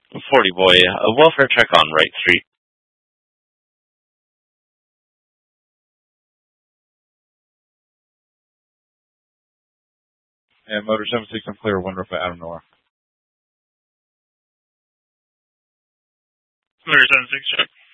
40 boy, a welfare check on Wright Street. And motor 76 and clear, one for Adam Noir. Motor 76 check.